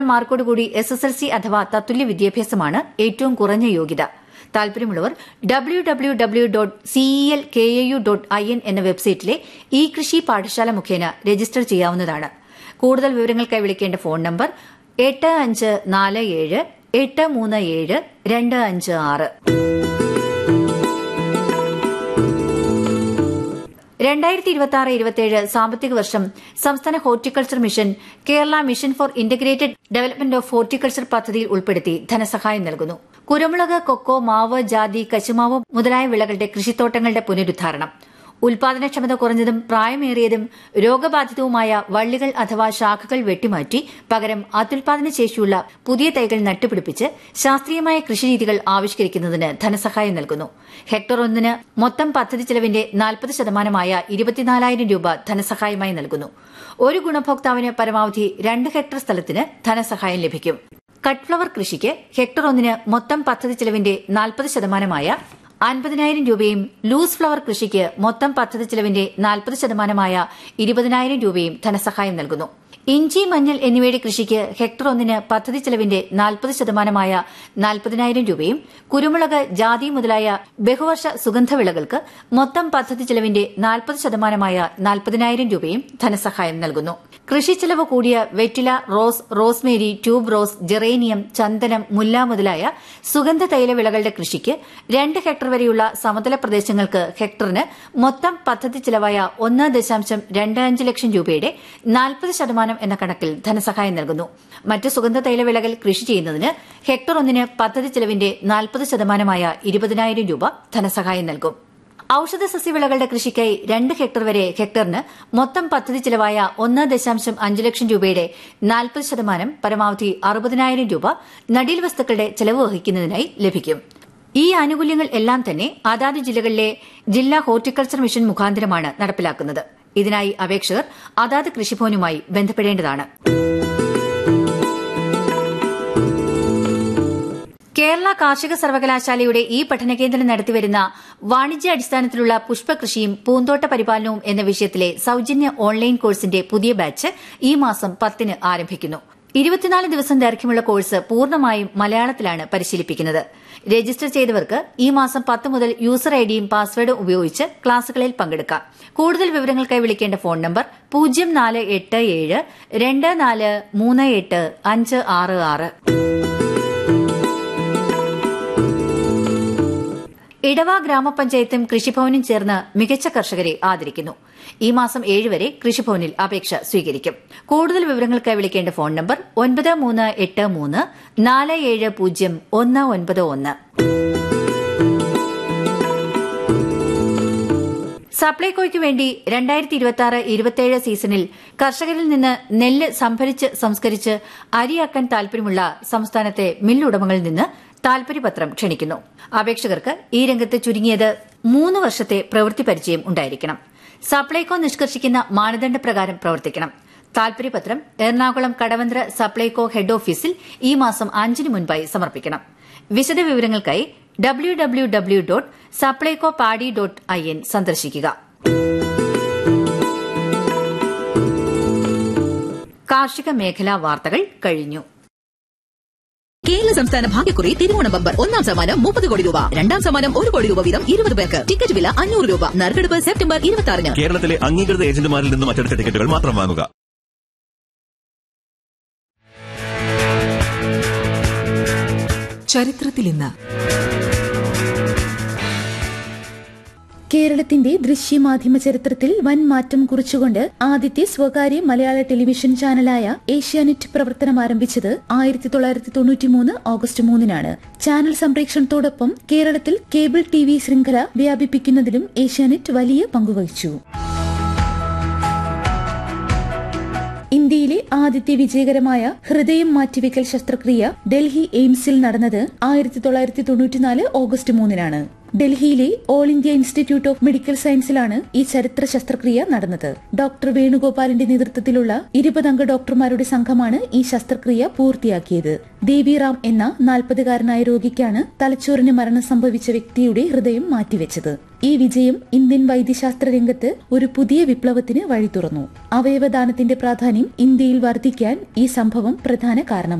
മാർക്കോടുകൂടി SSLC അഥവാ തത്തുല്യ വിദ്യാഭ്യാസമാണ് ഏറ്റവും കുറഞ്ഞ യോഗ്യത. താൽപര്യമുള്ളവർ www.celkau.in എന്ന വെബ്സൈറ്റിലെ ഈ കൃഷി പാഠശാല മുഖേന രജിസ്റ്റർ ചെയ്യാവുന്നതാണ്. കൂടുതൽ വിവരങ്ങൾക്കായി വിളിക്കേണ്ട ഫോൺ നമ്പർ 8547837256. 2026-27 സാമ്പത്തിക വർഷം സംസ്ഥാന horticulture mission Kerala mission four integrated development of horticulture പദ്ധതിയിൽ ഉൾപ്പെടുത്തി ധനസഹായം നൽകുന്നു. കുരുമുളക്, കൊക്കോ, മാവ്, ജാതി, കശുമാവ് മുതലായ വിളകളുടെ കൃഷിത്തോട്ടങ്ങളുടെ പുനരുദ്ധാരണം, ഉൽപാദനക്ഷമത കുറഞ്ഞതും പ്രായമേറിയതും രോഗബാധിതവുമായ വള്ളികൾ അഥവാ ശാഖകൾ വെട്ടിമാറ്റി പകരം അത്യുൽപാദന ശേഷിയുള്ള പുതിയ തൈകൾ നട്ടുപിടിപ്പിച്ച് ശാസ്ത്രീയമായ കൃഷിരീതികൾ ആവിഷ്കരിക്കുന്നതിന് ധനസഹായം നൽകുന്നു. ഹെക്ടർ ഒന്നിന് മൊത്തം പദ്ധതി ചെലവിന്റെ 40%, 24,000 രൂപ ധനസഹായമായി നൽകുന്നു. ഒരു ഗുണഭോക്താവിന് പരമാവധി 2 ഹെക്ടർ സ്ഥലത്തിന് ധനസഹായം ലഭിക്കും. കട്ട് ഫ്ലവർ കൃഷിക്ക് ഹെക്ടർ ഒന്നിന് മൊത്തം പദ്ധതി ചെലവിന്റെ 40%, 50,000 രൂപയും ലൂസ് ഫ്ലവർ കൃഷിക്ക് മൊത്തം പദ്ധതി ചെലവിന്റെ 40%, 20,000 രൂപയും ധനസഹായം നൽകുന്നു. ഇഞ്ചി, മഞ്ഞൾ എന്നിവയുടെ കൃഷിക്ക് ഹെക്ടർ ഒന്നിന് പദ്ധതി ചെലവിന്റെ 40%, 40,000 രൂപയും കുരുമുളക്, ജാതി മുതലായ ബഹുവർഷ സുഗന്ധവിളകൾക്ക് മൊത്തം പദ്ധതി ചെലവിന്റെ 40%, 40,000 രൂപയും ധനസഹായം നൽകുന്നു. കൃഷിച്ചെലവ് കൂടിയ വെറ്റില, rose, Rosemary, tube rose, geranium, ചന്ദനം, മുല്ല മുതലായ സുഗന്ധ തൈല വിളകളുടെ കൃഷിക്ക് 2 ഹെക്ടർ വരെയുള്ള സമതല പ്രദേശങ്ങൾക്ക് ഹെക്ടറിന് മൊത്തം പദ്ധതി ചെലവായ 1.25 ലക്ഷം രൂപയുടെ 40% എന്ന കണക്കിൽ ധനസഹായം നൽകുന്നു. മറ്റ് സുഗന്ധ തൈല വിളകൾ കൃഷി ചെയ്യുന്നതിന് ഹെക്ടർ ഒന്നിന് പദ്ധതി ചെലവിന്റെ 40%, 20,000 രൂപ ധനസഹായം നൽകും. ഔഷധ സസ്യവിളകളുടെ കൃഷിക്കായി 2 ഹെക്ടർ വരെ ഹെക്ടറിന് മൊത്തം പദ്ധതി ചെലവായ 1.5 ലക്ഷം രൂപയുടെ 40%, പരമാവധി 60,000 രൂപ നടീൽ വസ്തുക്കളുടെ ചെലവ് വഹിക്കുന്നതിനായി ലഭിക്കും. ഈ ആനുകൂല്യങ്ങൾ എല്ലാം തന്നെ അതാത് ജില്ലകളിലെ ജില്ലാ ഹോർട്ടിക്കൾച്ചർ മിഷൻ മുഖാന്തരമാണ് നടപ്പിലാക്കുന്നത്. ഇതിനായി അപേക്ഷകർ അതാത് കൃഷിഭവനുമായി ബന്ധപ്പെടേണ്ടതാണ്. കേരള കാർഷിക സർവകലാശാലയുടെ ഈ പഠനകേന്ദ്രം നടത്തിവരുന്ന വാണിജ്യാടിസ്ഥാനത്തിലുള്ള പുഷ്പകൃഷിയും പൂന്തോട്ട പരിപാലനവും എന്ന വിഷയത്തിലെ സൌജന്യ ഓൺലൈൻ കോഴ്സിന്റെ പുതിയ ബാച്ച് ഈ മാസം 10-ന് ആരംഭിക്കുന്നു. 24 ദിവസം ദൈർഘ്യമുള്ള കോഴ്സ് പൂർണ്ണമായും മലയാളത്തിലാണ് പരിശീലിപ്പിക്കുന്നത്. രജിസ്റ്റർ ചെയ്തവർക്ക് ഈ മാസം 10 മുതൽ യൂസർ ഐഡിയും പാസ്വേഡും ഉപയോഗിച്ച് ക്ലാസുകളിൽ പങ്കെടുക്കാം. കൂടുതൽ വിവരങ്ങൾക്കായി വിളിക്കേണ്ട ഫോൺ നമ്പർ 0487 2438 566. ഇടവ ഗ്രാമപഞ്ചായത്തും കൃഷിഭവനും ചേർന്ന് മികച്ച കർഷകരെ ആദരിക്കുന്നു. ഈ മാസം 7 വരെ കൃഷിഭവനിൽ അപേക്ഷ സ്വീകരിക്കും. കൂടുതൽ വിവരങ്ങൾക്കായി വിളിക്കേണ്ട ഫോൺ നമ്പർ 9383 470 191. സപ്ലൈകോയ്ക്ക് വേണ്ടി 2026-27 സീസണിൽ കർഷകരിൽ നിന്ന് നെല്ല് സംഭരിച്ച് സംസ്കരിച്ച് അരിയാക്കാൻ താൽപര്യമുള്ള സംസ്ഥാനത്തെ മില്ലുടമകളിൽ നിന്ന് താൽപര്യപത്രം ക്ഷണിക്കുന്നു. അപേക്ഷകർക്ക് ഈ രംഗത്ത് ചുരുങ്ങിയത് 3 വർഷത്തെ പ്രവൃത്തി പരിചയം ഉണ്ടായിരിക്കണം. സപ്ലൈകോ നിഷ്കർഷിക്കുന്ന മാനദണ്ഡപ്രകാരം പ്രവർത്തിക്കണം. താൽപര്യപത്രം എറണാകുളം കടവന്ത്ര സപ്ലൈകോ ഹെഡ് ഓഫീസിൽ ഈ മാസം 5-ന് മുൻപായി സമർപ്പിക്കണം. വിശദവിവരങ്ങൾക്കായി www.supplycopadi.in സന്ദർശിക്കുക. കാർഷിക മേഖലാ വാർത്തകൾ കഴിഞ്ഞു. കേരള സംസ്ഥാന ഭാഗ്യക്കുറി തിരുവോണം ബമ്പർ 1-ാം സമ്മാനം 30 കോടി രൂപ, 2-ാം സമ്മാനം 1 കോടി രൂപ വീതം 20 പേർക്ക്. ടിക്കറ്റ് വില 500 രൂപ. നറുക്കെടുപ്പ് സെപ്റ്റംബർ 26-ന്. കേരളത്തിലെ അംഗീകൃത ഏജന്റുമാരിൽ നിന്നും മറ്റെടുത്ത ടിക്കറ്റുകൾ മാത്രം വാങ്ങുക. ചരിത്രത്തിൽ ഇന്ന് കേരളത്തിന്റെ ദൃശ്യമാധ്യമ ചരിത്രത്തിൽ വൻ മാറ്റം കുറിച്ചുകൊണ്ട് ആദ്യത്തെ സ്വകാര്യ മലയാള ടെലിവിഷൻ ചാനലായ ഏഷ്യാനെറ്റ് പ്രവർത്തനം ആരംഭിച്ചത് 1993 ഓഗസ്റ്റ് 3-നാണ്. ചാനൽ സംപ്രേഷണത്തോടൊപ്പം കേരളത്തിൽ കേബിൾ TV ശൃംഖല വ്യാപിപ്പിക്കുന്നതിലും ഏഷ്യാനെറ്റ് വലിയ പങ്കുവഹിച്ചു. ഇന്ത്യയിലെ ആദ്യത്തെ വിജയകരമായ ഹൃദയം മാറ്റിവെക്കൽ ശസ്ത്രക്രിയ ഡൽഹി എയിംസിൽ നടന്നത് 1994 ഓഗസ്റ്റ് 3-നാണ്. ഡൽഹിയിലെ all India institute of medical സയൻസിലാണ് ഈ ചരിത്ര ശസ്ത്രക്രിയ നടന്നത്. ഡോക്ടർ വേണുഗോപാലിന്റെ നേതൃത്വത്തിലുള്ള 20 അംഗ ഡോക്ടർമാരുടെ സംഘമാണ് ഈ ശസ്ത്രക്രിയ പൂർത്തിയാക്കിയത്. ദേവിറാം എന്ന 40-കാരനായ രോഗിക്കാണ് തലച്ചോറിന് മരണം സംഭവിച്ച വ്യക്തിയുടെ ഹൃദയം മാറ്റിവെച്ചത്. ഈ വിജയം ഇന്ത്യൻ വൈദ്യശാസ്ത്ര രംഗത്ത് ഒരു പുതിയ വിപ്ലവത്തിന് വഴി തുറന്നു. അവയവദാനത്തിന്റെ പ്രാധാന്യം ഇന്ത്യയിൽ വർദ്ധിക്കാൻ ഈ സംഭവം പ്രധാന കാരണമായി.